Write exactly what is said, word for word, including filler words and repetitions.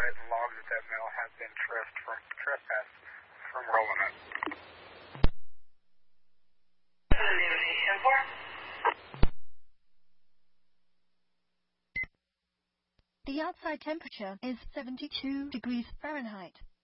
it and logs that that male has been trespassed from, trespassed from rolling it. The outside temperature is seventy-two degrees Fahrenheit.